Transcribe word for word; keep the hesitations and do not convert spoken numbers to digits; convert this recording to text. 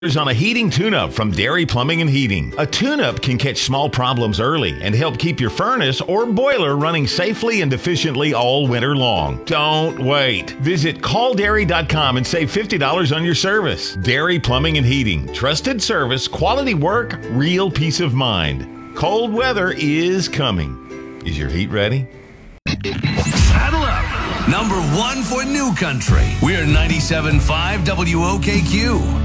On a heating tune-up from Dairy Plumbing and Heating. A tune-up can catch small problems early and help keep your furnace or boiler running safely and efficiently all winter long. Don't wait. Visit call dairy dot com and save fifty dollars on your service. Dairy Plumbing and Heating. Trusted service, quality work, real peace of mind. Cold weather is coming. Is your heat ready? Saddle up. Number one for New Country. We're ninety-seven point five W O K Q.